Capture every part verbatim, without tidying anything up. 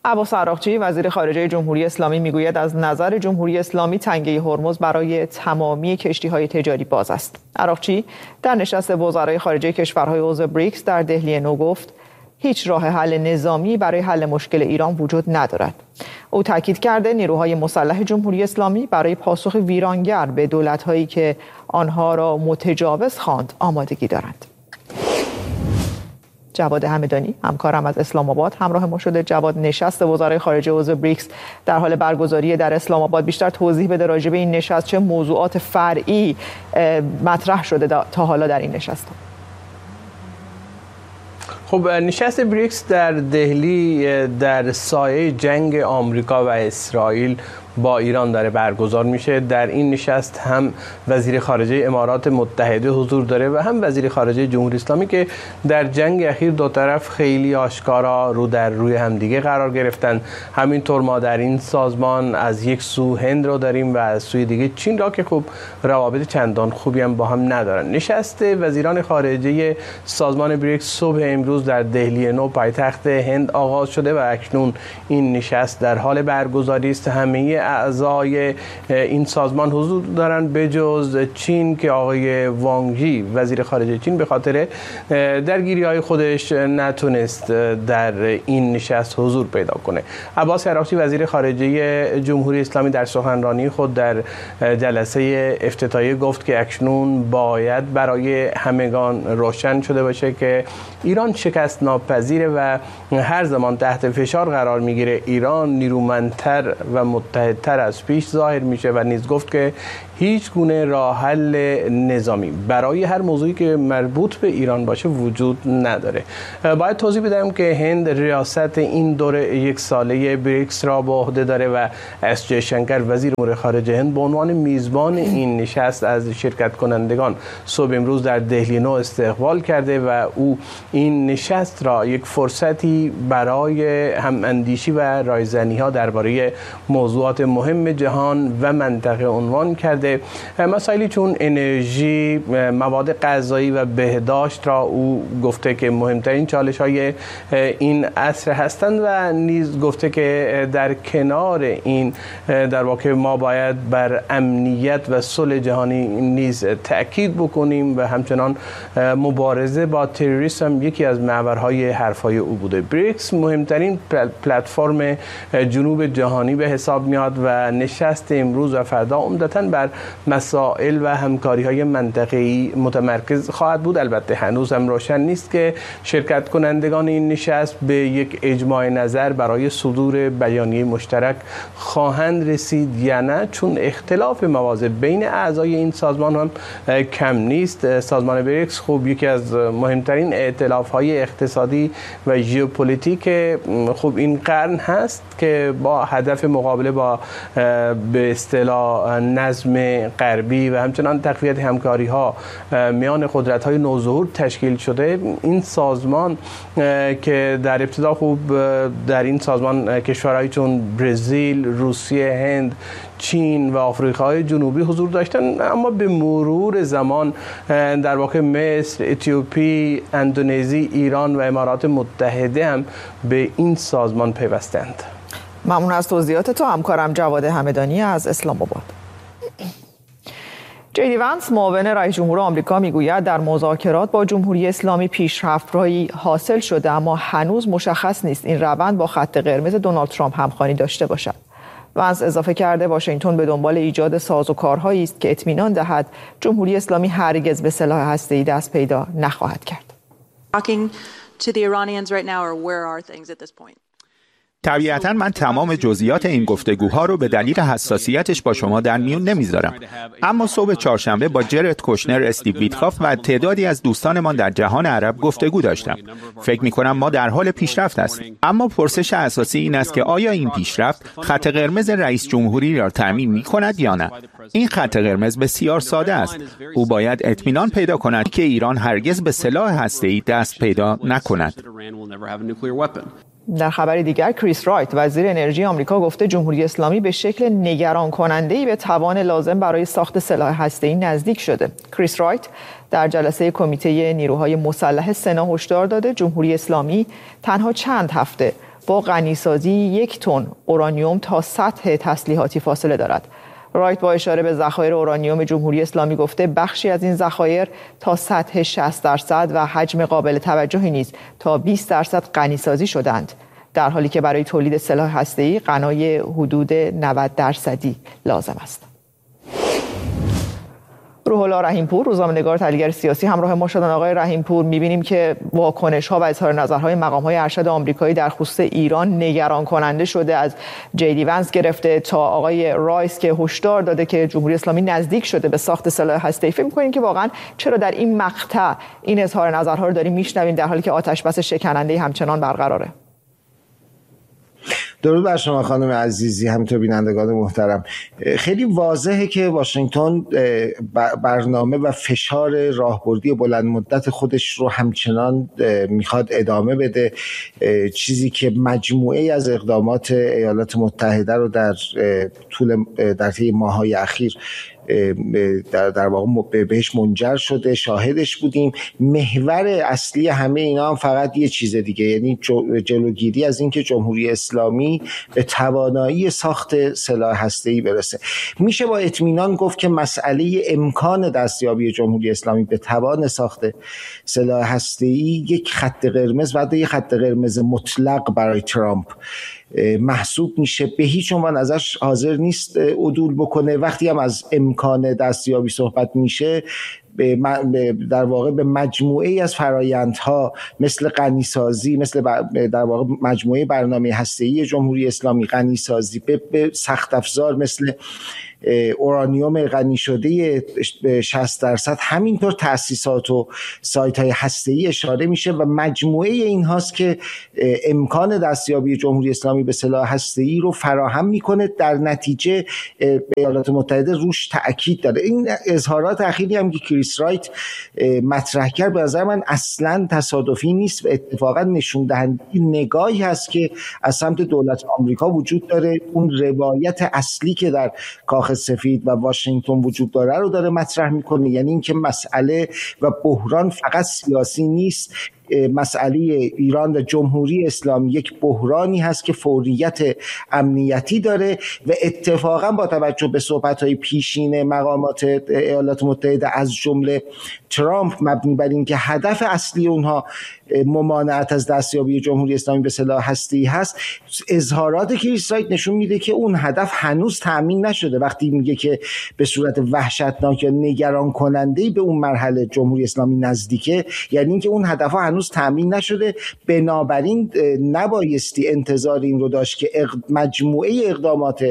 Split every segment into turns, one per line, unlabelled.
عباس عراقچی وزیر خارجه جمهوری اسلامی میگوید از نظر جمهوری اسلامی تنگه هرمز برای تمامی کشتی‌های تجاری باز است. عراقچی در نشست وزرای خارجه کشورهای عضو بریکس در دهلی نو گفت هیچ راه حل نظامی برای حل مشکل ایران وجود ندارد. او تاکید کرده نیروهای مسلح جمهوری اسلامی برای پاسخ ویرانگر به دولت‌هایی که آنها را متجاوز خواند آمادگی دارند. جواد همدانی همکارم از اسلام آباد همراه ما شده. جواد، نشست وزرای خارجه عضو بریکس در حال برگزاری در اسلام آباد، بیشتر توضیح بده راجع به این نشست، چه موضوعات فرعی مطرح شده تا حالا در این نشست؟
خب نشست بریکس در دهلی در سایه جنگ آمریکا و اسرائیل با ایران داره برگزار میشه. در این نشست هم وزیر خارجه امارات متحده حضور داره و هم وزیر خارجه جمهوری اسلامی که در جنگ اخیر دو طرف خیلی آشکارا رو در روی همدیگه قرار گرفتن. همینطور ما در این سازمان از یک سو هند رو داریم و از سوی دیگه چین را که خب روابط چندان خوبی هم با هم ندارن. نشست وزیران خارجه سازمان بریکس صبح امروز در دهلی نو پایتخت هند آغاز شده و اکنون این نشست در حال برگزاری است. همه اعضای این سازمان حضور دارند به جز چین که آقای وانگ یی وزیر خارجه چین به خاطر درگیری‌های خودش نتونست در این نشست حضور پیدا کنه. عباس عراقچی وزیر خارجه جمهوری اسلامی در سخنرانی خود در جلسه افتتاحیه گفت که اکنون باید برای همگان روشن شده باشه که ایران شکست ناپذیره و هر زمان تحت فشار قرار میگیره ایران نیرومندتر و متحدتر از پیش ظاهر میشه و نیز گفت که هیچ گونه راه حل نظامی برای هر موضوعی که مربوط به ایران باشه وجود نداره. باید توضیح بدم که هند ریاست این دوره یک ساله بریکس را به عهده داره و اس جیشنکر وزیر امور خارجه هند به عنوان میزبان این نشست از شرکت کنندگان صبح امروز در دهلی نو استقبال کرده و او این نشست را یک فرصتی برای هماندیشی و رایزنی ها درباره موضوعات مهم جهان و منطقه عنوان کرده. مسائلی چون انرژی، مواد غذایی و بهداشت را او گفته که مهمترین چالش های این عصر هستند و نیز گفته که در کنار این در واقع ما باید بر امنیت و صلح جهانی نیز تأکید بکنیم و همچنان مبارزه با تروریسم یکی از محورهای حرفهای او بوده. بریکس مهمترین پلتفرم جنوب جهانی به حساب میاد و نشست امروز و فردا عمدتاً بر مسائل و همکاری‌های منطقه‌ای متمرکز خواهد بود. البته هنوز هم روشن نیست که شرکت کنندگان این نشست به یک اجماع نظر برای صدور بیانیه مشترک خواهند رسید یا نه، چون اختلاف مواضع بین اعضای این سازمان هم کم نیست. سازمان بریکس خوب یکی از مهمترین ائتلاف‌های اقتصادی و ژئوپلیتیک خوب این قرن هست که با هدف مقابله با به اصطلاح نظم غربی و همچنان تقویت همکاری‌ها میان قدرت‌های نوظهور تشکیل شده. این سازمان که در ابتدا خوب در این سازمان کشورهایی چون برزیل، روسیه، هند، چین و آفریقای جنوبی حضور داشتن، اما به مرور زمان در واقع مصر، اتیوپی، اندونزی، ایران و امارات متحده هم به این سازمان پیوستند.
ممنون از توضیحات تو همکارم جواد همدانی از اسلام آباد. جی دی وانس معاون رئیس جمهور آمریکا میگوید در مذاکرات با جمهوری اسلامی پیشرفت‌هایی حاصل شده اما هنوز مشخص نیست این روند با خط قرمز دونالد ترامپ همخوانی داشته باشد. وانس اضافه کرده واشنگتن به دنبال ایجاد سازوکارهایی است که اطمینان دهد جمهوری اسلامی هرگز به سلاح هسته‌ای دست پیدا نخواهد کرد.
طبیعتاً من تمام جزئیات این گفتگوها رو به دلیل حساسیتش با شما در میون نمیذارم، اما صبح چهارشنبه با جرد کوشنر، استیو ویتکاف و تعدادی از دوستانمان در جهان عرب گفتگو داشتم. فکر می‌کنم ما در حال پیشرفت هستیم، اما پرسش اساسی این است که آیا این پیشرفت خط قرمز رئیس جمهوری را تأمین می‌کند یا نه؟ این خط قرمز بسیار ساده است. او باید اطمینان پیدا کند که ایران هرگز به سلاح هسته‌ای دست پیدا نکند.
در خبر دیگر کریس رایت وزیر انرژی آمریکا گفته جمهوری اسلامی به شکل نگران کننده‌ای به توان لازم برای ساخت سلاح هسته‌ای نزدیک شده. کریس رایت در جلسه کمیته نیروهای مسلح سنا هشدار داده جمهوری اسلامی تنها چند هفته با غنیسازی یک تن اورانیوم تا سطح تسلیحاتی فاصله دارد. رایت با اشاره به ذخایر اورانیوم جمهوری اسلامی گفته بخشی از این ذخایر تا سطح شصت درصد و حجم قابل توجهی نیز تا بیست درصد غنیسازی شدند، در حالی که برای تولید سلاح هسته‌ای غنای حدود نود درصدی لازم است. روح الله رحیمپور، روزنامه‌نگار تحلیلگر سیاسی، همراه ما شدن. آقای رحیمپور، می‌بینیم که واکنش‌ها و اظهار نظرهای مقام‌های ارشد آمریکایی در خصوص ایران نگران کننده شده، از جی دی ونس گرفته تا آقای رایس که هشدار داده که جمهوری اسلامی نزدیک شده به ساخت سلاح هسته‌ای. فکر می‌کنید که واقعاً چرا در این مقطع این اظهار نظرها رو داریم میشنویم در حالی که آتش بس شکننده همچنان برقراره؟
درود بر شما خانم عزیزی، همینطور بینندگان محترم. خیلی واضحه که واشنگتن برنامه و فشار راهبردی بلند مدت خودش رو همچنان میخواد ادامه بده، چیزی که مجموعه از اقدامات ایالات متحده رو در طول در طی ماه‌های اخیر در در واقع بهش منجر شده، شاهدش بودیم. محور اصلی همه اینا هم فقط یه چیز دیگه، یعنی جلوگیری از اینکه جمهوری اسلامی به توانایی ساخت سلاح هسته‌ای برسه. میشه با اطمینان گفت که مسئله امکان دستیابی جمهوری اسلامی به توان ساخت سلاح هسته‌ای یک خط قرمز و یک خط قرمز مطلق برای ترامپ محسوب میشه. به هیچ عنوان ازش حاضر نیست عدول بکنه. وقتی هم از امکان دستیابی صحبت میشه، در واقع به مجموعه ای از فرایندها مثل غنیسازی، مثل در واقع مجموعه برنامه هسته‌ای جمهوری اسلامی، غنیسازی به سخت افزار مثل اورانیوم غنی شده شصت درصد، همینطور تأسیسات و سایت های هسته‌ای اشاره میشه و مجموعه این هاست که امکان دستیابی جمهوری اسلامی به سلاح هسته‌ای رو فراهم میکنه. در نتیجه ایالات متحده روش تأکید داره. این اظهارات اخیری هم که کریس رایت مطرح کرد به نظر من اصلا تصادفی نیست و اتفاقا نشون دهنده نگاهی هست که از سمت دولت آمریکا وجود داره. اون روایت اصلی که در کاخ سفید و واشنگتن وجود داره رو داره مطرح میکنه، یعنی اینکه مسئله و بحران فقط سیاسی نیست. مسئله ایران و جمهوری اسلامی یک بحرانی هست که فوریت امنیتی داره و اتفاقا با توجه به صحبت‌های پیشین مقامات ایالات متحده از جمله ترامپ مبنی بر این که هدف اصلی اونها ممانعت از دستیابی جمهوری اسلامی به سلاح هسته‌ای هست، اظهارات کریس رایت نشون میده که اون هدف هنوز تامین نشده. وقتی میگه که به صورت وحشتناک یا نگران کننده‌ای به اون مرحله جمهوری اسلامی نزدیکه، یعنی اینکه اون هدفها هنوز تامین نشده. بنابراین نبایستی انتظار این رو داشت که مجموعه اقدامات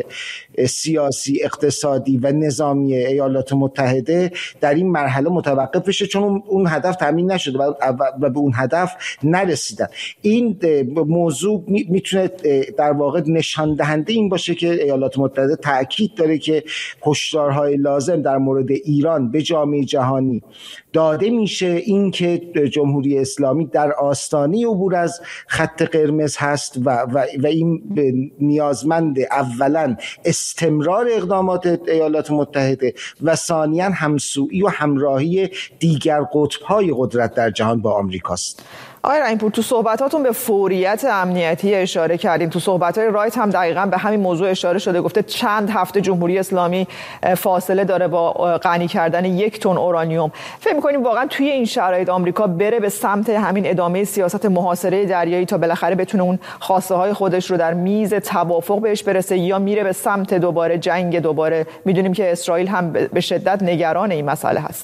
سیاسی، اقتصادی و نظامی ایالات متحده در این مرحله متوقف بشه، چون اون هدف تامین نشده و به اون هدف نرسیدن. این موضوع میتونه در واقع نشان دهنده این باشه که ایالات متحده تاکید داره که هشدارهای لازم در مورد ایران به جامعه جهانی داده میشه، این که جمهوری اسلامی در آستانه عبور از خط قرمز هست و, و, و این نیازمند اولا استمرار اقدامات ایالات متحده و ثانیاً همسویی و همراهی دیگر قطب‌های قدرت در جهان با آمریکاست.
آقای رحیمپور، تو صحبتاتون به فوریت امنیتی اشاره کردیم. تو صحبت‌های رایت هم دقیقاً به همین موضوع اشاره شده، گفته چند هفته جمهوری اسلامی فاصله داره با غنی کردن یک تن اورانیوم. فکر می‌کنیم واقعاً توی این شرایط آمریکا بره به سمت همین ادامه سیاست محاصره دریایی تا بالاخره بتونه اون خواسته‌های خودش رو در میز توافق بهش برسه، یا میره به سمت دوباره جنگ دوباره؟ می‌دونیم که اسرائیل هم به شدت نگران این مسئله هست.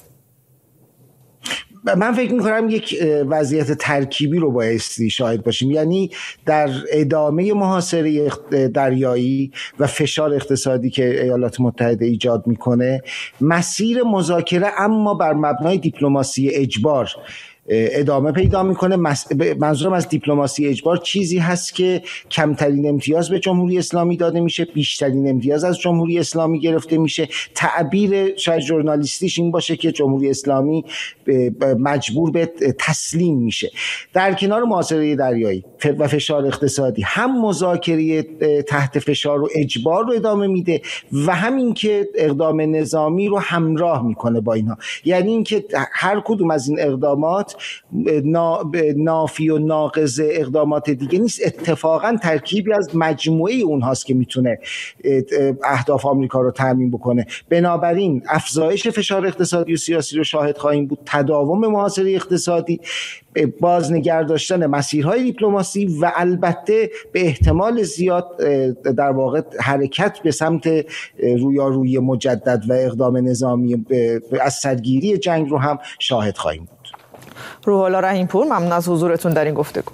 من فکر میکنم یک وضعیت ترکیبی رو بایستی شاهد باشیم، یعنی در ادامه محاصره دریایی و فشار اقتصادی که ایالات متحده ایجاد میکنه، مسیر مذاکره اما بر مبنای دیپلماسی اجبار ادامه پیدا میکنه. منظورم از دیپلماسی اجبار چیزی هست که کمترین امتیاز به جمهوری اسلامی داده میشه، بیشترین امتیاز از جمهوری اسلامی گرفته میشه. تعبیر شاید ژورنالیستیش این باشه که جمهوری اسلامی مجبور به تسلیم میشه. در کنار محاصره دریایی و فشار اقتصادی، هم مذاکره تحت فشار و اجبار رو ادامه میده و همین که اقدام نظامی رو همراه میکنه با اینها. یعنی اینکه هر کدوم از این اقدامات نافی و ناقض اقدامات دیگه نیست، اتفاقا ترکیبی از مجموعه اونهاست که میتونه اهداف آمریکا رو تامین بکنه. بنابراین افزایش فشار اقتصادی و سیاسی رو شاهد خواهیم بود، تداوم محاصره اقتصادی، بازنگر داشتن مسیرهای دیپلماسی و البته به احتمال زیاد در واقع حرکت به سمت رویارویی مجدد و اقدام نظامی از سرگیری جنگ رو هم شاهد خواهیم بود.
روح الله رحیم‌پور، ممنون از حضورتون در این گفتگو.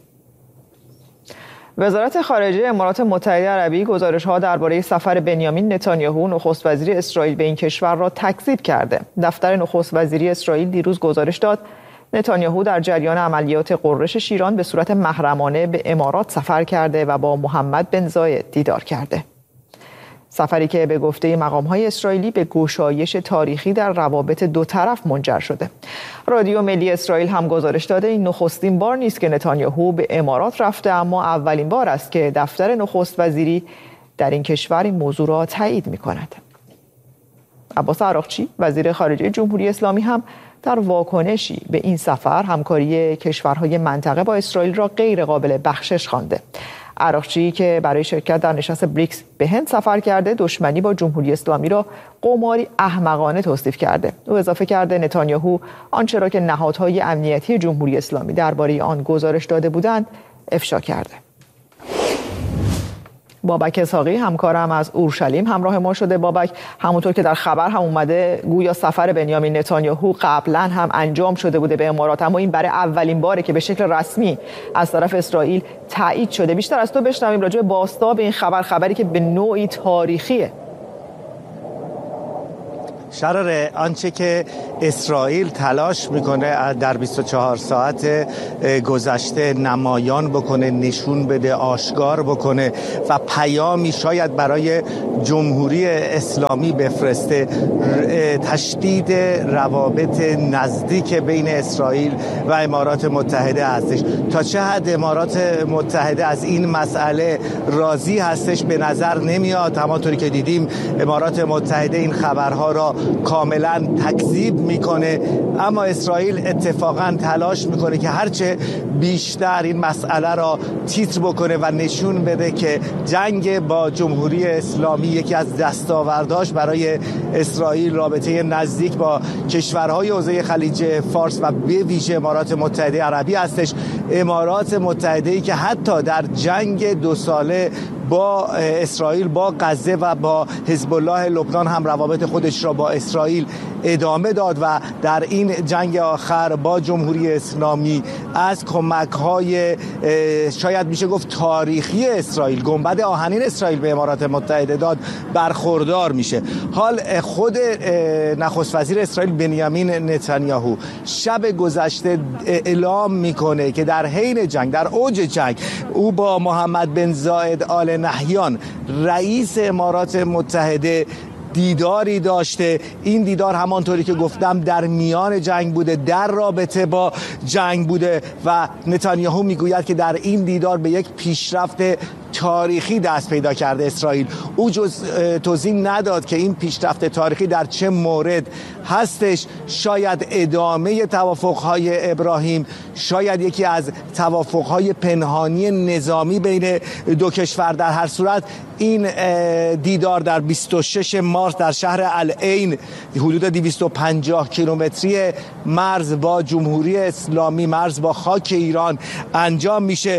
وزارت خارجه امارات متحده عربی گزارش‌ها درباره سفر بنیامین نتانیاهو نخست وزیر اسرائیل به این کشور را تکذیب کرده. دفتر نخست وزیری اسرائیل دیروز گزارش داد نتانیاهو در جریان عملیات غرش شیران به صورت محرمانه به امارات سفر کرده و با محمد بن زاید دیدار کرده. سفری که به گفته مقام‌های اسرائیلی به گشایش تاریخی در روابط دو طرف منجر شده. رادیو ملی اسرائیل هم گزارش داده این نخستین بار نیست که نتانیاهو به امارات رفته، اما اولین بار است که دفتر نخست وزیری در این کشور این موضوع را تایید می‌کند. عباس عراقچی، وزیر خارجه جمهوری اسلامی، هم در واکنشی به این سفر همکاری کشورهای منطقه با اسرائیل را غیر قابل بخشش خوانده. عراقچی که برای شرکت در نشست بریکس به هند سفر کرده، دشمنی با جمهوری اسلامی را قماری احمقانه توصیف کرده. او اضافه کرده نتانیاهو آنچه را که نهادهای امنیتی جمهوری اسلامی درباره آن گزارش داده بودند افشا کرده. بابک اسحاقی، همکارم از اورشلیم همراه ما شده. بابک، همونطور که در خبر هم اومده گویا سفر بنیامین نتانیاهو قبلا هم انجام شده بوده به امارات، اما این برای اولین باره که به شکل رسمی از طرف اسرائیل تایید شده. بیشتر از تو بشنویم راجع به بازتاب این خبر، خبری که به نوعی تاریخیه.
شرار آنچه که اسرائیل تلاش میکنه در بیست و چهار ساعت گذشته نمایان بکنه، نشون بده، آشکار بکنه و پیامی شاید برای جمهوری اسلامی بفرسته، تشدید روابط نزدیک بین اسرائیل و امارات متحده هستش. تا چه حد امارات متحده از این مسئله راضی هستش به نظر نمیاد. همانطوری که دیدیم امارات متحده این خبرها را کاملا تکذیب میکنه، اما اسرائیل اتفاقا تلاش میکنه که هرچه بیشتر این مسئله را تیتر بکنه و نشون بده که جنگ با جمهوری اسلامی یکی از دستاوردهاش برای اسرائیل رابطه نزدیک با کشورهای حوزه خلیج فارس و به ویژه امارات متحده عربی هستش. امارات متحده ای که حتی در جنگ دو ساله با اسرائیل، با غزه و با حزب الله لبنان هم روابط خودش را با اسرائیل ادامه داد و در این جنگ آخر با جمهوری اسلامی از کمک‌های شاید میشه گفت تاریخی اسرائیل، گنبد آهنین اسرائیل به امارات متحده داد، برخوردار میشه. حال خود نخست وزیر اسرائیل بنیامین نتانیاهو شب گذشته اعلام میکنه که در حین جنگ، در اوج جنگ، او با محمد بن زاید آل نهیان رئیس امارات متحده دیداری داشته. این دیدار همانطوری که گفتم در میان جنگ بوده، در رابطه با جنگ بوده و نتانیاهو میگوید که در این دیدار به یک پیشرفت تاریخی دست پیدا کرده اسرائیل. او جز توضیح نداد که این پیشرفت تاریخی در چه مورد هستش. شاید ادامه توافق‌های ابراهیم، شاید یکی از توافق‌های پنهانی نظامی بین دو کشور. در هر صورت این دیدار در بیست و شش مارس در شهر العین، حدود دویست و پنجاه کیلومتری مرز با جمهوری اسلامی، مرز با خاک ایران انجام میشه.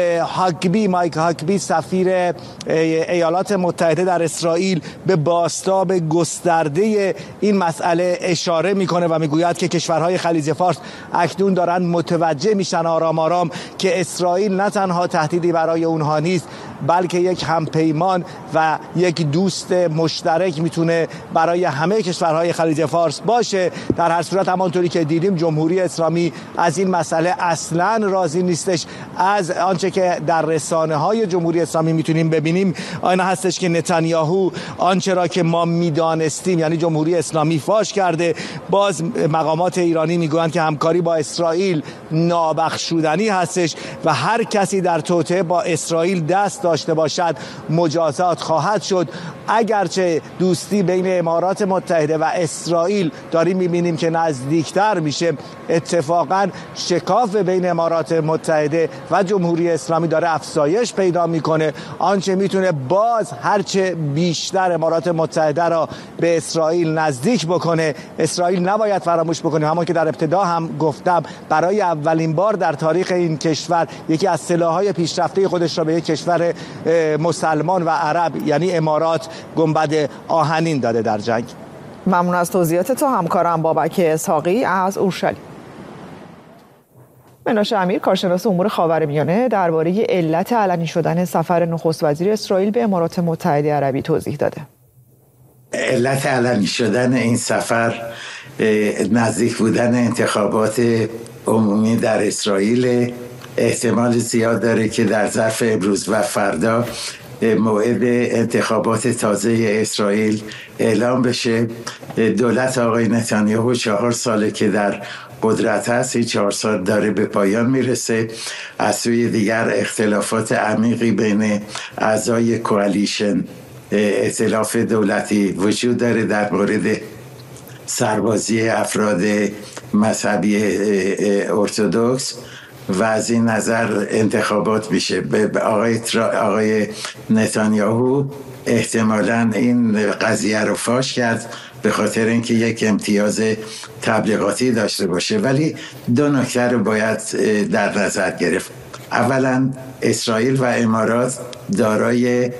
هاکبی، مایک هاکبی، سفیر ایالات متحده در اسرائیل، به بازتاب گسترده این مسئله اشاره میکنه و میگوید که کشورهای خلیج فارس اکنون دارن متوجه میشن آرام آرام که اسرائیل نه تنها تهدیدی برای اونها نیست، بلکه یک همپیمان و یک دوست مشترک میتونه برای همه کشورهای خلیج فارس باشه. در هر صورت همانطوری که دیدیم جمهوری اسلامی از این مسئله اصلا راضی نیستش. از آنچه که در رسانه های جمهوری اسلامی میتونیم ببینیم آن هستش که نتانیاهو آنچه را که ما میدانستیم، یعنی جمهوری اسلامی، فاش کرده. باز مقامات ایرانی میگویند که همکاری با اسرائیل نابخشودنی هستش و هر کسی در توطئه با اسرائیل دست داشته باشد مجازات خواهد شد. اگرچه دوستی بین امارات متحده و اسرائیل داریم می‌بینیم که نزدیکتر میشه، اتفاقاً شکاف بین امارات متحده و جمهوری اسلامی داره افزایش پیدا میکنه. آنچه میتونه باز هرچه بیشتر امارات متحده را به اسرائیل نزدیک بکنه. اسرائیل نباید فراموش بکنیم، همون که در ابتدا هم گفتم، برای اولین بار در تاریخ این کشور یکی از سلاح‌های پیشرفته خودش را به یک کشور مسلمان و عرب یعنی امارات گنبد آهنین داده در جنگ.
ممنون از توضیحات تو همکارم بابک اسحاقی از اورشلیم. مناشه امیر، کارشناس امور خاورمیانه، درباره علت علنی شدن سفر نخست وزیر اسرائیل به امارات متحده عربی توضیح داده.
علت علنی شدن این سفر نزدیک بودن انتخابات عمومی در اسرائیل. احتمال زیاد داره که در ظرف امروز و فردا موعد انتخابات تازه اسرائیل اعلام بشه. دولت آقای نتانیاهو چهار ساله که در قدرت هست، این چهار سال داره به پایان میرسه. از سوی دیگر اختلافات عمیقی بین اعضای کوالیشن، ائتلاف دولتی وجود داره در مورد سربازی افراد مذهبی ارتدوکس و از این نظر انتخابات میشه. آقای, آقای نتانیاهو احتمالاً این قضیه رو فاش کرد به خاطر اینکه یک امتیاز تبلیغاتی داشته باشه، ولی دو نکته رو باید در نظر گرفت. اولا اسرائیل و امارات دارای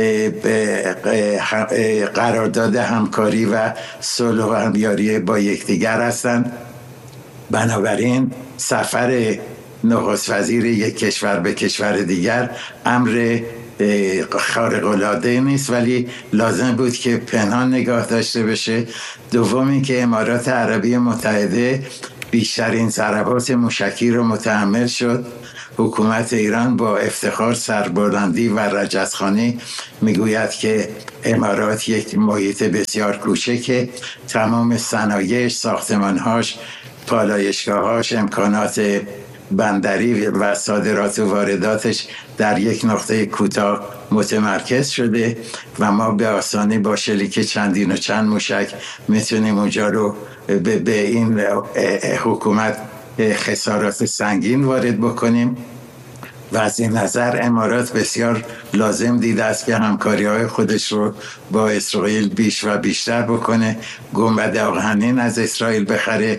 قرارداد همکاری و صلح و همیاری با یکدیگر هستند. بنابراین سفر نخست وزیر یک کشور به کشور دیگر امر خارق العاده نیست، ولی لازم بود که پنهان نگاه داشته بشه. دوم اینکه امارات عربی متحده بیشترین ضربات موشکی رو متحمل شد. حکومت ایران با افتخار سربلندی و رجزخوانی میگوید که امارات یک محیط بسیار کوچکه، تمام صنایعش، ساختمانهاش، پالایشگاهاش، امکانات بندری و صادرات و وارداتش در یک نقطه کوتاه متمرکز شده و ما به آسانی با شلیک چندین و چند موشک میتونیم اونجا رو به, به این حکومت خسارات سنگین وارد بکنیم. و از این نظر امارات بسیار لازم دیده است که همکاری‌های خودش رو با اسرائیل بیش و بیشتر بکنه. گنبد آهنین از اسرائیل بخره.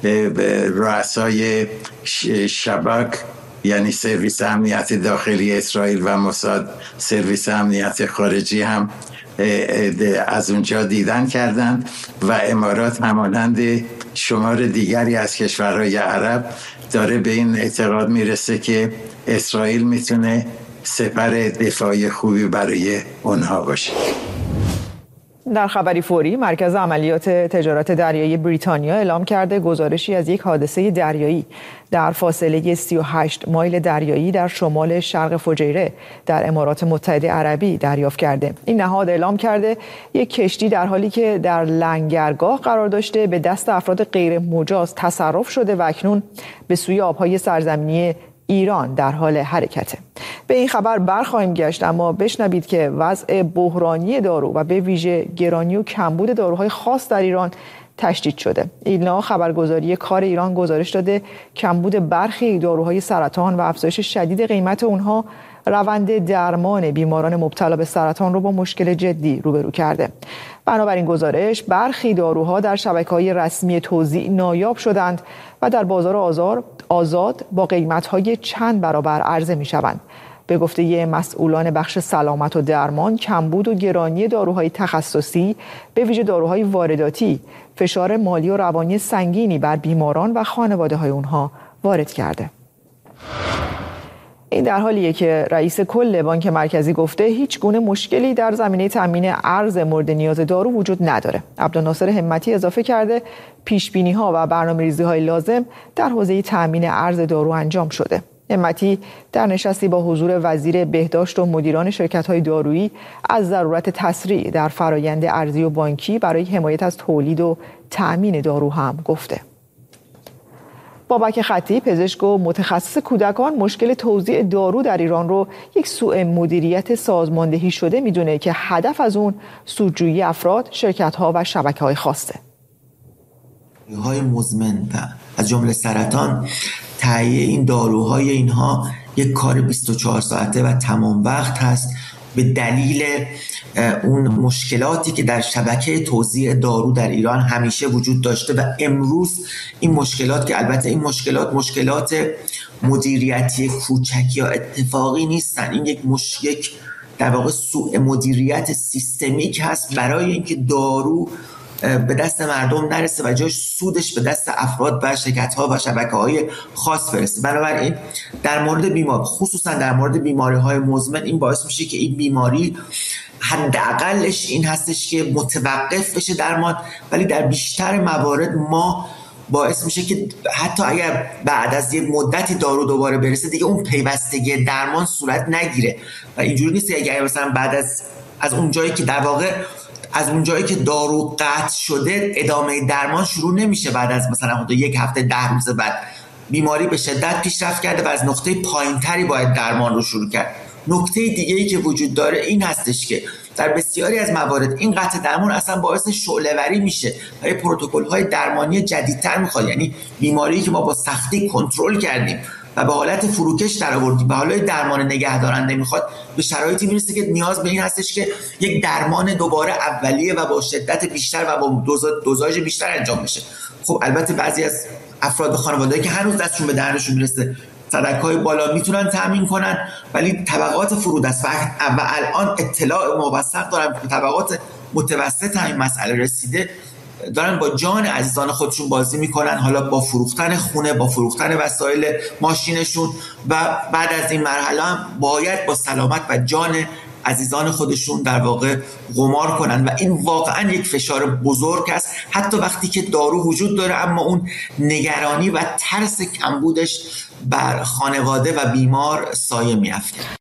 رؤسای شباک یعنی سرویس امنیت داخلی اسرائیل و موساد سرویس امنیت خارجی هم از اونجا دیدن کردن و امارات همانند شمار دیگری از کشورهای عرب داره به این اعتقاد میرسه که اسرائیل میتونه سپر دفاعی خوبی برای اونها باشه.
در خبری فوری، مرکز عملیات تجارت دریایی بریتانیا اعلام کرده گزارشی از یک حادثه دریایی در فاصله سی و هشت مایل دریایی در شمال شرق فجیره در امارات متحده عربی دریافت کرده. این نهاد اعلام کرده یک کشتی در حالی که در لنگرگاه قرار داشته به دست افراد غیر مجاز تصرف شده و اکنون به سوی آبهای سرزمینی ایران در حال حرکته. به این خبر برخواهیم گشت، اما بشنوید که وضع بحرانی دارو و به ویژه گرانی و کمبود داروهای خاص در ایران تشدید شده. ایلنا خبرگزاری کار ایران گزارش داده کمبود برخی داروهای سرطان و افزایش شدید قیمت اونها روند درمان بیماران مبتلا به سرطان رو با مشکل جدی روبرو کرده. بنابراین گزارش برخی داروها در شبکه‌های رسمی توزیع نایاب شدند و در بازار آزار آزاد با قیمت‌های چند برابر عرضه می‌شوند. به گفته مسئولان بخش سلامت و درمان، کمبود و گرانی داروهای تخصصی به ویژه داروهای وارداتی فشار مالی و روانی سنگینی بر بیماران و خانواده‌های اونها وارد کرده. این در حالیه که رئیس کل بانک مرکزی گفته هیچ گونه مشکلی در زمینه تامین ارز مورد نیاز دارو وجود نداره. عبدالناصر همتی اضافه کرده پیشبینی‌ها و برنامه‌ریزی‌های لازم در حوزه تامین ارز دارو انجام شده. همتی در نشستی با حضور وزیر بهداشت و مدیران شرکت‌های دارویی از ضرورت تسریع در فرایند ارزی و بانکی برای حمایت از تولید و تأمین دارو هم گفته. بابک خطی، پزشک و متخصص کودکان، مشکل توزیع دارو در ایران رو یک سوء مدیریت سازماندهی شده میدونه که هدف از اون سودجویی افراد، شرکت‌ها و شبکه‌های خاصه.
های مزمن و از جمله سرطان، تهیه این داروهای اینها یک کار بیست و چهار ساعته و تمام وقت هست به دلیل اون مشکلاتی که در شبکه توزیع دارو در ایران همیشه وجود داشته و امروز این مشکلات، که البته این مشکلات مشکلات مدیریتی کوچک یا اتفاقی نیستن، این یک مشکل در واقع سوء مدیریت سیستمیک هست برای اینکه دارو به دست مردم نرسه و جاش سودش به دست افراد و شرکت‌ها و شبکه‌های خاص برسه. بنابراین در مورد بیمار، خصوصا در مورد بیماری‌های مزمن، این باعث میشه که این بیماری حداقلش این هستش که متوقف بشه درمان، ولی در بیشتر موارد ما باعث میشه که حتی اگر بعد از یه مدتی دارو دوباره برسه دیگه اون پیوستگی درمان صورت نگیره و اینجوری نیست که اگر مثلا بعد از از اون جایی که در واقع از اون جایی که دارو قطع شده ادامه درمان شروع نمیشه بعد از مثلا یک هفته ده روز بعد. بیماری به شدت پیشرفت کرده و از نقطه پایینتری باید درمان رو شروع کرد. نکته دیگه‌ای که وجود داره این هستش که در بسیاری از موارد این قطع درمان اصلا باعث شعله‌وری میشه و پروتکل‌های درمانی جدیدتر میخواد، یعنی بیماری که ما با سختی کنترل کردیم و به حالت فروکش در آوردیم به حالت درمان نگهدارنده میخواد به شرایطی میرسه که نیاز به این هستش که یک درمان دوباره اولیه و با شدت بیشتر و با دوزاژ بیشتر انجام بشه. خب البته بعضی از افراد خانواده‌ای که هنوز دستشون به دهنشون میرسه صدقه‌های بالا میتونن تامین کنن، ولی طبقات فرودست و الان اطلاع موثق دارم که طبقات متوسط همین مسئله رسیده دارن با جان عزیزان خودشون بازی میکنن، حالا با فروختن خونه، با فروختن وسایل ماشینشون و بعد از این مرحله هم باید با سلامت و جان عزیزان خودشون در واقع قمار کنن و این واقعا یک فشار بزرگ است، حتی وقتی که دارو وجود داره اما اون نگرانی و ترس کمبودش بر خانواده و بیمار سایه می‌افکنه.